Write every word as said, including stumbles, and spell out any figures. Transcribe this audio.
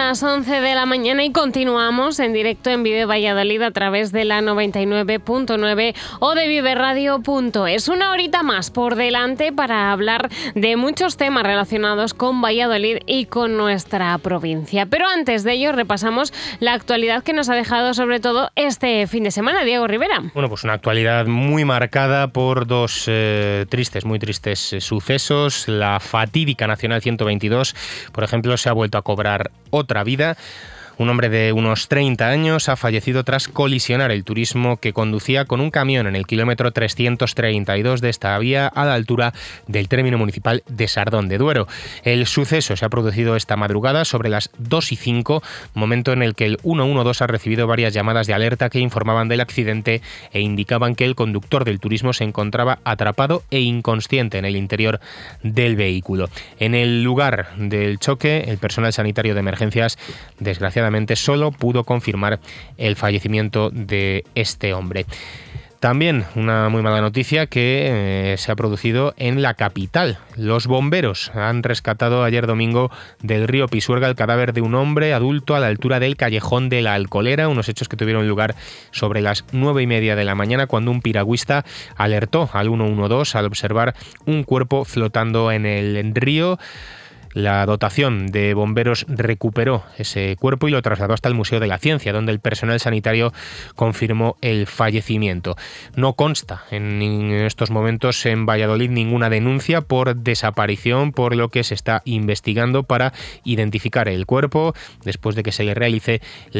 las once de la mañana y continuamos en directo en Vive Valladolid a través de la noventa y nueve punto nueve o de vive radio punto es. Una horita más por delante para hablar de muchos temas relacionados con Valladolid y con nuestra provincia. Pero antes de ello repasamos la actualidad que nos ha dejado sobre todo este fin de semana. Diego Rivera. Bueno, pues una actualidad muy marcada por dos eh, tristes, muy tristes eh, sucesos. La fatídica Nacional ciento veintidós, por ejemplo, se ha vuelto a cobrar otra vida. Un hombre de unos treinta años ha fallecido tras colisionar el turismo que conducía con un camión en el kilómetro trescientos treinta y dos de esta vía a la altura del término municipal de Sardón de Duero. El suceso se ha producido esta madrugada sobre las dos y cinco, momento en el que el ciento doce ha recibido varias llamadas de alerta que informaban del accidente e indicaban que el conductor del turismo se encontraba atrapado e inconsciente en el interior del vehículo. En el lugar del choque, el personal sanitario de emergencias, desgraciadamente, solo pudo confirmar el fallecimiento de este hombre. También una muy mala noticia que eh, se ha producido en la capital. Los bomberos han rescatado ayer domingo del río Pisuerga el cadáver de un hombre adulto a la altura del callejón de la Alcolera, unos hechos que tuvieron lugar sobre las nueve y media de la mañana cuando un piragüista alertó al ciento doce al observar un cuerpo flotando en el río. La dotación de bomberos recuperó ese cuerpo y lo trasladó hasta el Museo de la Ciencia, donde el personal sanitario confirmó el fallecimiento. No consta en estos momentos en Valladolid ninguna denuncia por desaparición, por lo que se está investigando para identificar el cuerpo después de que se le realice